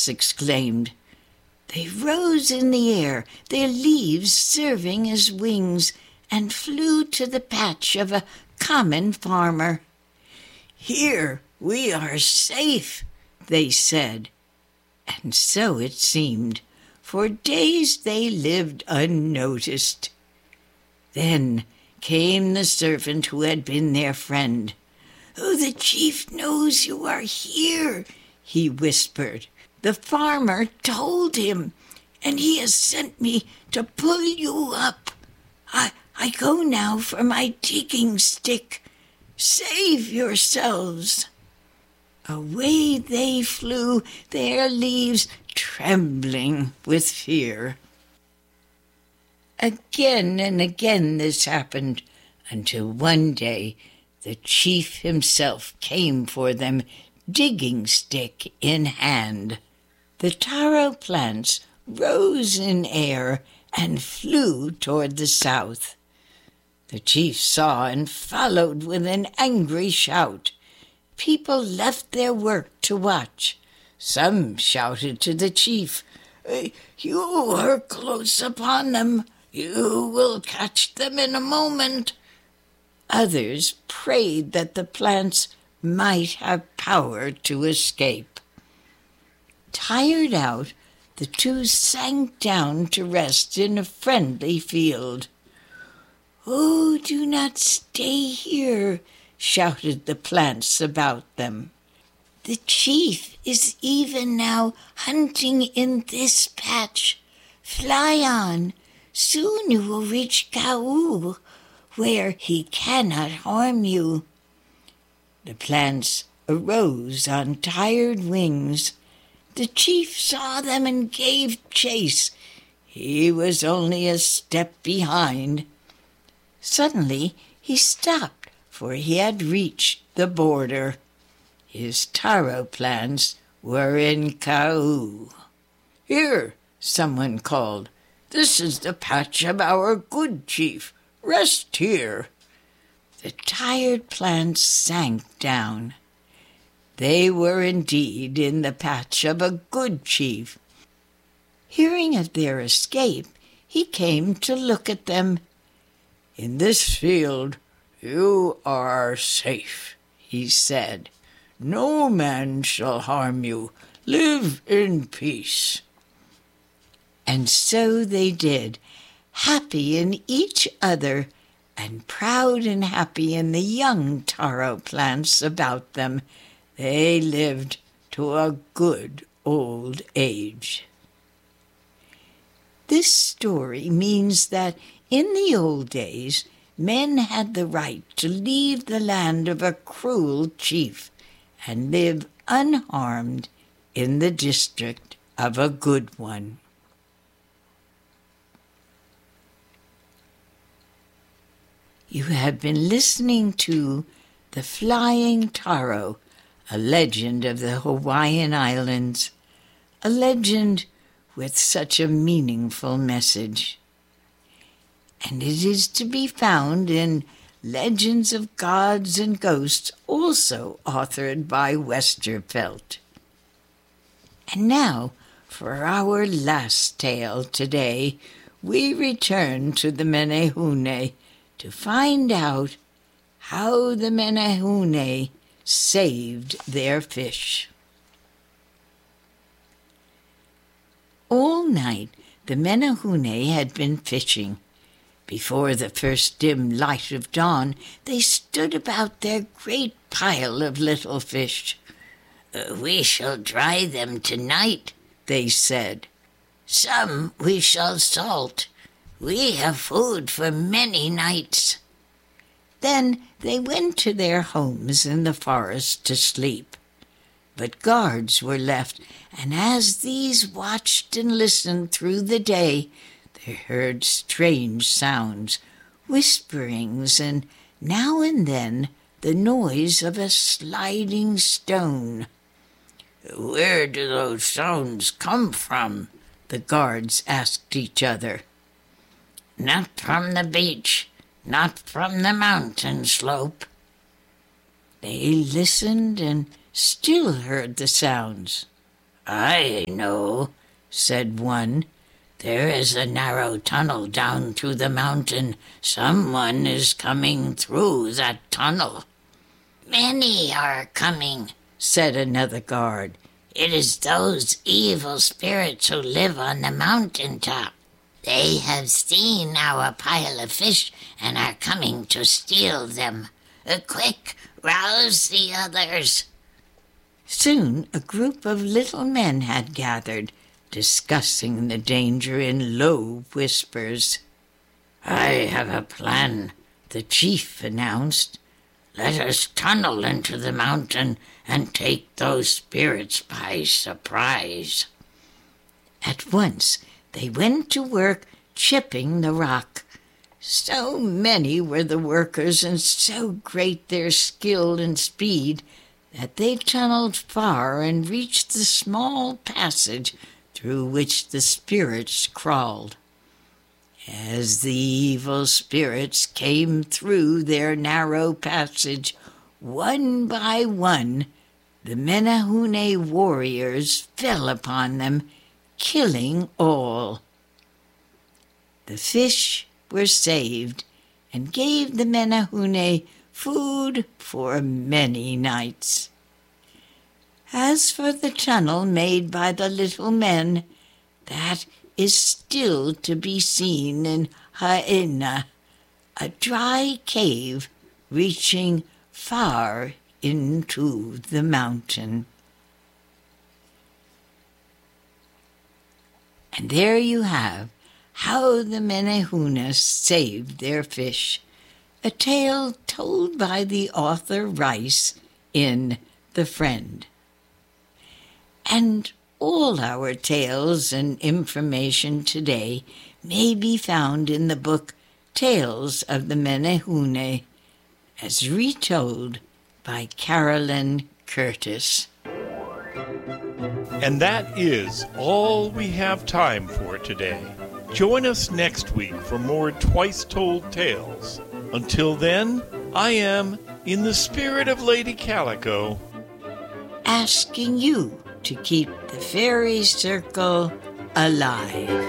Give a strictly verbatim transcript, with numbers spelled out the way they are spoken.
plants exclaimed. They rose in the air, their leaves serving as wings, and flew to the patch of a common farmer. "Here we are safe," they said. And so it seemed. For days they lived unnoticed. Then came the servant who had been their friend. "Oh, the chief knows you are here," he whispered. "The farmer told him, and he has sent me to pull you up. I, I go now for my digging stick. Save yourselves." Away they flew, their leaves trembling with fear. Again and again this happened, until one day the chief himself came for them, digging stick in hand. The taro plants rose in air and flew toward the south. The chief saw and followed with an angry shout. People left their work to watch. Some shouted to the chief, "You are close upon them. You will catch them in a moment." Others prayed that the plants might have power to escape. Tired out, the two sank down to rest in a friendly field. "Oh, do not stay here," shouted the plants about them. "The chief is even now hunting in this patch. Fly on. Soon you will reach Kau, where he cannot harm you." The plants arose on tired wings. The chief saw them and gave chase. He was only a step behind. Suddenly he stopped, for he had reached the border. His taro plants were in Kau. "Here," someone called. "This is the patch of our good chief. Rest here." The tired plants sank down. They were indeed in the patch of a good chief. Hearing of their escape, he came to look at them. "In this field you are safe," he said. "No man shall harm you. Live in peace." And so they did, happy in each other, and proud and happy in the young taro plants about them. They lived to a good old age. This story means that in the old days, men had the right to leave the land of a cruel chief and live unharmed in the district of a good one. You have been listening to The Flying Taro, a legend of the Hawaiian Islands, a legend with such a meaningful message. And it is to be found in Legends of Gods and Ghosts, also authored by Westervelt. And now, for our last tale today, we return to the Menehune to find out how the Menehune saved their fish. All night the Menehune had been fishing. Before the first dim light of dawn, they stood about their great pile of little fish. "We shall dry them tonight," they said. "Some we shall salt. We have food for many nights." Then they went to their homes in the forest to sleep. But guards were left, and as these watched and listened through the day, they heard strange sounds, whisperings, and now and then the noise of a sliding stone. "Where do those sounds come from?" the guards asked each other. "Not from the beach, not from the mountain slope." They listened and still heard the sounds. I know, said one. There is a narrow tunnel down through the mountain. Someone is coming through that tunnel. Many are coming, said another guard. It is those evil spirits who live on the mountain top. They have seen our pile of fish and are coming to steal them. Uh, quick, rouse the others. Soon a group of little men had gathered, discussing the danger in low whispers. I have a plan, the chief announced. Let us tunnel into the mountain and take those spirits by surprise. At once they went to work chipping the rock. So many were the workers and so great their skill and speed that they tunneled far and reached the small passage through which the spirits crawled. As the evil spirits came through their narrow passage, one by one, the Menehune warriors fell upon them, killing all. The fish were saved and gave the Menehune food for many nights. As for the tunnel made by the little men, that is still to be seen in Haena, a dry cave reaching far into the mountain. And there you have how the Menehune saved their fish, a tale told by the author Rice in The Friend. And all our tales and information today may be found in the book Tales of the Menehune, as retold by Carolyn Curtis. And that is all we have time for today. Join us next week for more Twice Told Tales. Until then, I am, in the spirit of Lady Calico, asking you to keep the fairy circle alive.